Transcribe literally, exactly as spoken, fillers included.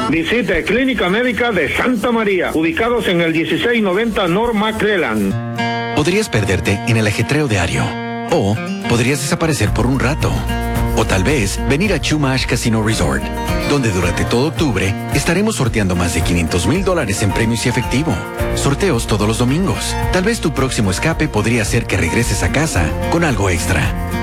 Visite Clínica Médica de Santa María, ubicados en el dieciséis noventa North McClellan. Podrías perderte en el ajetreo diario, o podrías desaparecer por un rato, o tal vez venir a Chumash Casino Resort, donde durante todo octubre estaremos sorteando más de quinientos mil dólares en premios y efectivo. Sorteos todos los domingos. Tal vez tu próximo escape podría ser que regreses a casa con algo extra.